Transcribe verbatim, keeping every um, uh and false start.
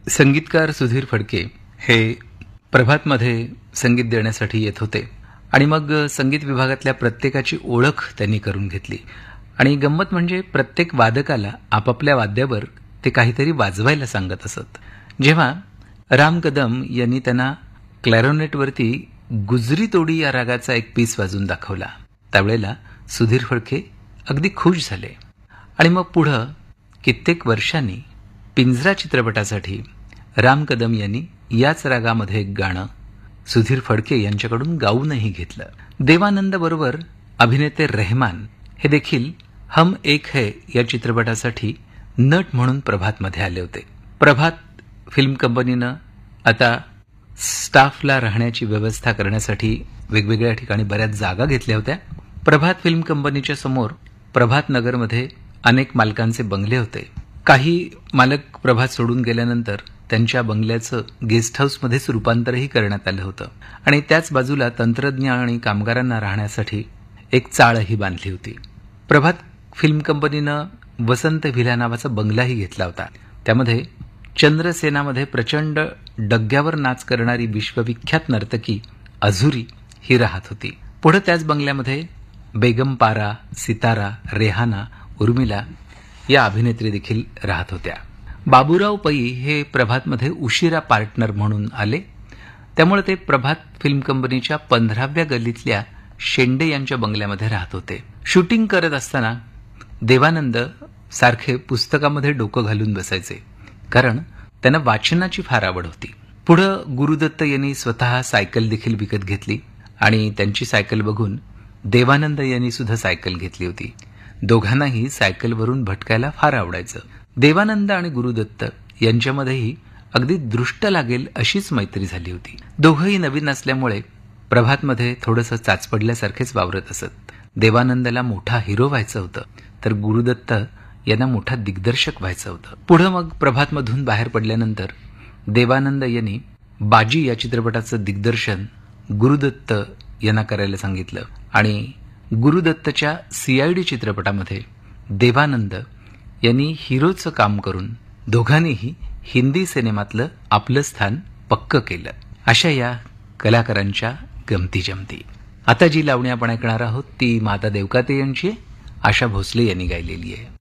संगीतकार सुधीर फडके हे प्रभातमध्ये संगीत देण्यासाठी येत होते आणि मग संगीत विभागातल्या प्रत्येकाची ओळख त्यांनी करून घेतली. आणि गंमत म्हणजे प्रत्येक वादकाला आपापल्या वाद्यावर ते काहीतरी वाजवायला सांगत असत. जेव्हा राम कदम यांनी त्यांना क्लॅरोनेटवरती गुजरी तोडी या रागाचा एक पीस वाजून दाखवला, त्यावेळेला सुधीर फडके अगदी खुश झाले. आणि मग पुढं कित्येक वर्षांनी पिंजरा चित्रपटासाठी राम कदम यांनी याच रागामध्ये एक गाणं सुधीर फडके यांच्याकडून गाऊनही घेतलं. देवानंद बरोबर अभिनेते रेहमान हे देखील हम एक है या चित्रपटासाठी नट म्हणून प्रभातमध्ये आले होते. प्रभात फिल्म कंपनीनं आता स्टाफला राहण्याची व्यवस्था करण्यासाठी वेगवेगळ्या ठिकाणी बऱ्याच जागा घेतल्या होत्या. प्रभात फिल्म कंपनीच्या समोर प्रभात नगरमध्ये अनेक मालकांचे बंगले होते. काही मालक प्रभात सोडून गेल्यानंतर त्यांच्या बंगल्याचं गेस्ट हाऊसमध्येच रूपांतरही करण्यात आलं होतं आणि त्याच बाजूला तंत्रज्ञ आणि कामगारांना राहण्यासाठी एक चाळही बांधली होती. प्रभात फिल्म कंपनीनं वसंत व्हिला नावाचा बंगलाही घेतला होता. त्यामध्ये चंद्रसेनामध्ये प्रचंड डग्ग्यावर नाच करणारी विश्वविख्यात नर्तकी अझुरी ही राहत होती. पुढे त्याच बंगल्यामध्ये बेगम पारा, सितारा, रेहाना, उर्मिला या अभिनेत्री देखील राहत होत्या. बाबूराव पै हे प्रभातमध्ये उशिरा पार्टनर म्हणून आले, त्यामुळे ते प्रभात फिल्म कंपनीच्या पंधराव्या गल्लीतल्या शेंडे यांच्या बंगल्यामध्ये राहत होते. शूटिंग करत असताना देवानंद सारखे पुस्तकामध्ये डोकं घालून बसायचे, कारण त्यांना वाचनाची फार आवड होती. पुढं गुरुदत्त यांनी स्वतः सायकल देखील विकत घेतली आणि त्यांची सायकल बघून देवानंद यांनी सुद्धा सायकल घेतली होती. दोघांनाही सायकलवरून भटकायला फार आवडायचं. देवानंद आणि गुरुदत्त यांच्यामध्येही अगदी दृष्ट लागेल अशीच मैत्री झाली होती. दोघंही नवीन असल्यामुळे प्रभातमध्ये थोडंसं चाचपडल्यासारखेच वावरत असत. देवानंदला मोठा हिरो व्हायचं होतं, तर गुरुदत्त यांना मोठा दिग्दर्शक व्हायचं होतं. पुढं मग प्रभातमधून बाहेर पडल्यानंतर देवानंद यांनी बाजी या चित्रपटाचं दिग्दर्शन गुरुदत्त यांना करायला सांगितलं आणि गुरुदत्तच्या सीआयडी चित्रपटामध्ये देवानंद यांनी हिरोचं काम करून दोघांनीही हिंदी सिनेमातलं आपलं स्थान पक्क केलं. अशा या कलाकारांच्या गमती जमती. आता जी लावणी आपण ऐकणार आहोत ती माता देवकाते यांची आशा भोसले यांनी गायलेली आहे.